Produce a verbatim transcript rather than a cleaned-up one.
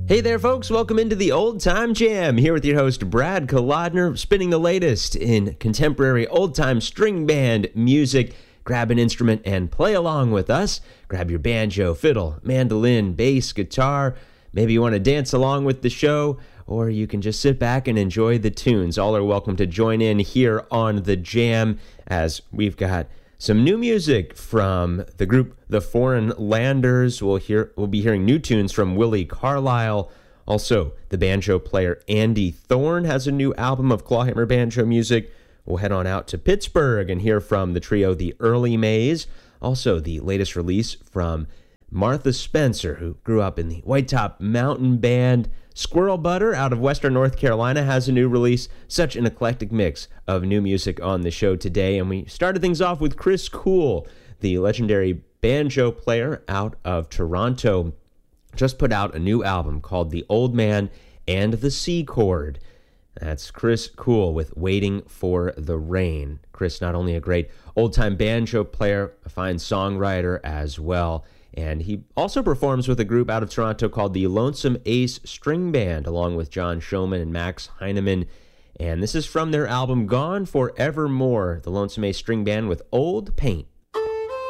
Hey there, folks. Welcome into the Old Time Jam. Here with your host, Brad Kolodner, spinning the latest in contemporary old-time string band music. Grab an instrument and play along with us. Grab your banjo, fiddle, mandolin, bass, guitar. Maybe you want to dance along with the show, or you can just sit back and enjoy the tunes. All are welcome to join in here on the Jam, as we've got some new music from the group The Foreign Landers. We'll hear we'll be hearing new tunes from Willie Carlisle. Also, the banjo player Andy Thorne has a new album of clawhammer banjo music. We'll head on out to Pittsburgh and hear from the trio The Early Mays. Also, the latest release from Martha Spencer, who grew up in the White Top Mountain Band. Squirrel Butter out of Western North Carolina has a new release. Such an eclectic mix of new music on the show today. And we started things off with Chris Kuhl, the legendary banjo player out of Toronto. Just put out a new album called The Old Man and the C Chord. That's Chris Kuhl with Waiting for the Rain. Chris, not only a great old-time banjo player, a fine songwriter as well. And he also performs with a group out of Toronto called the Lonesome Ace String Band, along with John Schoeman and Max Heineman. And this is from their album Gone Forevermore, the Lonesome Ace String Band with Old Paint.